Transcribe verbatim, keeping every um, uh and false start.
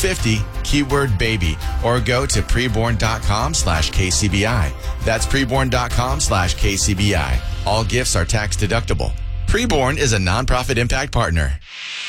fifty, keyword baby, or go to preborn.com slash KCBI. That's preborn.com slash KCBI. All gifts are tax deductible. Preborn is a nonprofit impact partner.